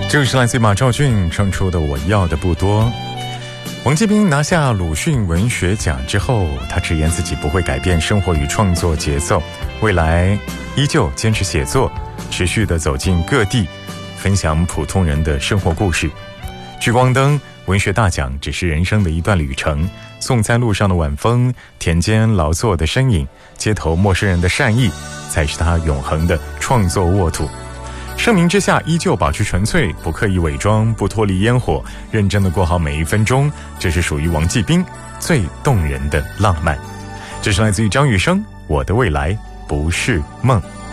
这是来自马兆骏唱出的《我要的不多》。王继斌拿下鲁迅文学奖之后，他直言自己不会改变生活与创作节奏，未来依旧坚持写作，持续地走进各地，分享普通人的生活故事。聚光灯文学大奖只是人生的一段旅程，送在路上的晚风，田间劳作的身影，街头陌生人的善意，才是他永恒的创作沃土。盛名之下依旧保持纯粹，不刻意伪装，不脱离烟火，认真的过好每一分钟，这是属于王继斌最动人的浪漫。这是来自于张雨生《我的未来不是梦》。